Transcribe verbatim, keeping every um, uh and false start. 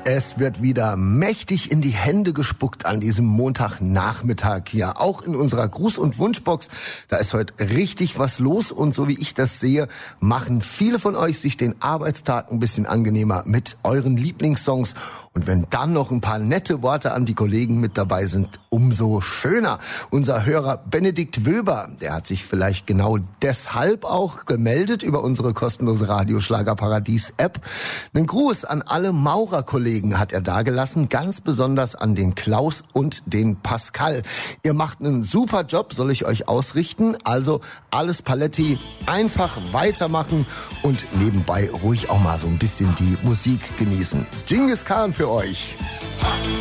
Es wird wieder mächtig in die Hände gespuckt an diesem Montagnachmittag hier. Auch in unserer Gruß- und Wunschbox, da ist heute richtig was los. Und so wie ich das sehe, machen viele von euch sich den Arbeitstag ein bisschen angenehmer mit euren Lieblingssongs. Und wenn dann noch ein paar nette Worte an die Kollegen mit dabei sind, umso schöner. Unser Hörer Benedikt Wöber, der hat sich vielleicht genau deshalb auch gemeldet über unsere kostenlose Radioschlagerparadies-App. Einen Gruß an alle Maurerkollegen hat er dagelassen, ganz besonders an den Klaus und den Pascal. Ihr macht einen super Job, soll ich euch ausrichten. Also alles Paletti, einfach weitermachen und nebenbei ruhig auch mal so ein bisschen die Musik genießen. Genghis Khan für euch.